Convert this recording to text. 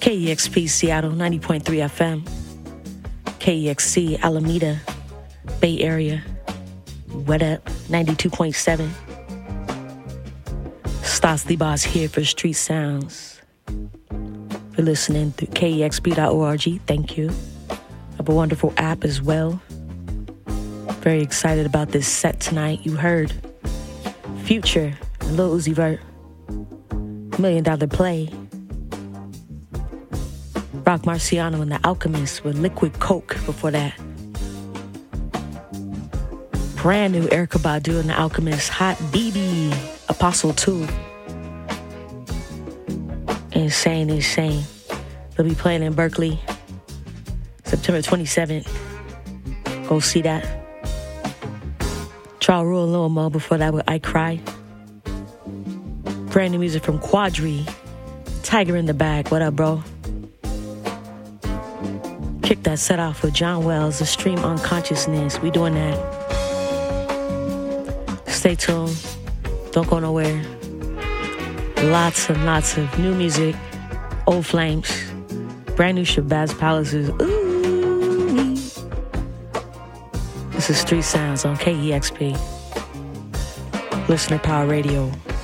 KEXP Seattle 90.3 FM, KEXC Alameda, Bay Area, What Up 92.7. Stas Libas here for Street Sounds. You're listening through KEXP.org. Thank you. Have a wonderful app as well. Very excited about this set tonight. You heard Future, Lil Uzi Vert, $1 Million Play. Rock Marciano and the Alchemist with Liquid Coke before that. Brand new Erykah Badu and the Alchemist, Hot BB, Apostle 2. Insane. They'll be playing in Berkeley, September 27th. Go see that. Trial Rule and Lil Mo before that with I Cry. Brand new music from Quadri, Tiger in the Bag. What up, bro? Kick that set off with John Wells, The Stream Unconsciousness. We doing that. Stay tuned. Don't go nowhere. Lots and lots of new music. Old Flames. Brand new Shabazz Palaces. Ooh. This is Street Sounds on KEXP. Listener Power Radio.